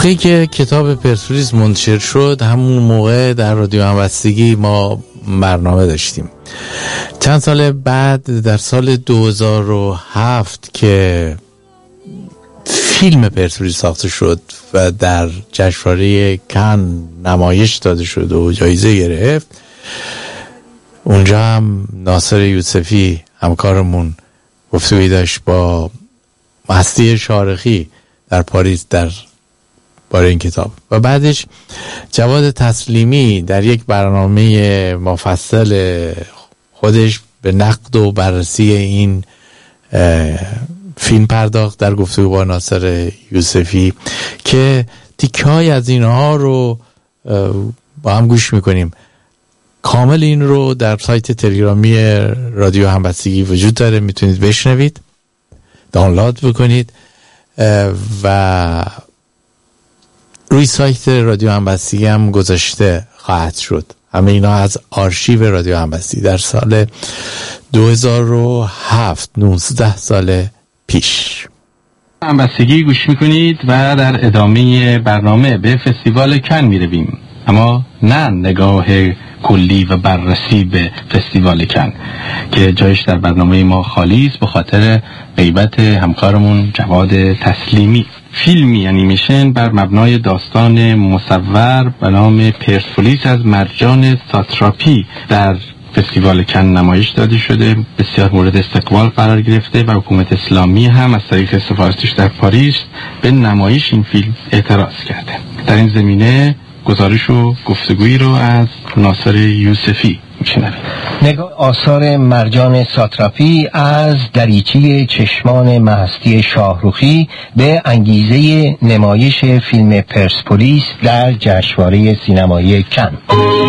موقعی که کتاب پرسپولیس منتشر شد، همون موقع در رادیو همبستگی ما برنامه داشتیم. چند سال بعد، در سال 2007 که فیلم پرسپولیس ساخته شد و در جشنواره کن نمایش داده شد و جایزه گرفت، اونجا هم ناصر یوسفی همکارمون گفتگویی داشت با هستی شارخی در پاریس در باره این کتاب، و بعدش جواد تسلیمی در یک برنامه مفصل خودش به نقد و بررسی این فیلم پرداخت در گفتگو با ناصر یوسفی که تیکه‌ای از اینها رو با هم گوش میکنیم. کامل این رو در سایت تلگرامی رادیو همبستگی وجود داره، میتونید بشنوید، دانلود بکنید و روی سایت رادیو همبستگی هم گذاشته خواهد شد. همه اینا از آرشیو رادیو همبستگی در سال 2007، 19 سال پیش. همبستگی گوش میکنید و در ادامه برنامه به فستیوال کن میرویم، اما نه نگاه کلی و بررسی به فستیوال کن که جایش در برنامه ما خالی است به خاطر غیبت همکارمون جواد تسلیمی. فیلمی انیمیشن بر مبنای داستان مصور به نام پرسپولیس از مرجان ساتراپی در فستیوال کن نمایش داده شده، بسیار مورد استقبال قرار گرفته و حکومت اسلامی هم از طریق سفارتش در پاریس به نمایش این فیلم اعتراض کرده. در این زمینه گزارش و گفتگویی رو از ناصر یوسفی میشنویم. نگاه آثار مرجان ساتراپی از دریچه چشمان مهستی شاهروخی به انگیزه نمایش فیلم پرسپولیس در جشنواره سینمایی کن.